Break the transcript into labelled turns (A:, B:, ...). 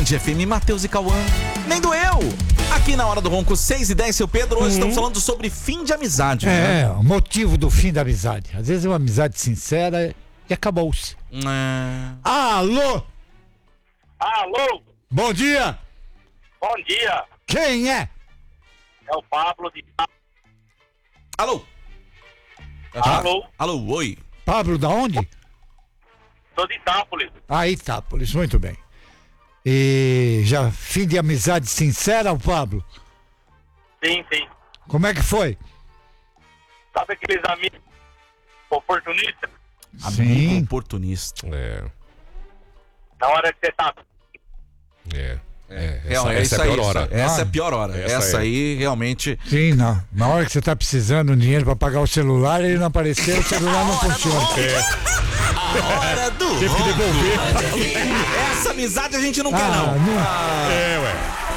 A: FM, Matheus e Cauã. Nem doeu! Aqui na Hora do Ronco, 6h10, seu Pedro. Hoje estamos falando sobre fim de amizade.
B: É, o motivo do fim da amizade. Às vezes é uma amizade sincera e acabou-se. Alô?
C: Alô,
B: Bom dia!
C: bom dia.
B: Quem é?
C: É o Pablo de...
A: Alô?
C: Alô,
A: Alô, oi.
B: Pablo da onde?
C: sou de Itápolis.
B: Ah, Itápolis, muito bem. E já fim de amizade sincera, o Pablo?
C: Sim, sim.
B: Como é que foi?
C: Sabe aqueles amigos oportunistas?
A: Amigo oportunista.
C: Na hora que você tá...
A: Essa é a pior hora. Essa é a pior hora. Essa aí realmente.
B: Sim, não. Na hora que você tá precisando de dinheiro pra pagar o celular, ele não apareceu, o celular não funciona.
A: Hora do
B: Teve que devolver.
A: Essa amizade a gente não quer, não.
B: Não.
D: Ué.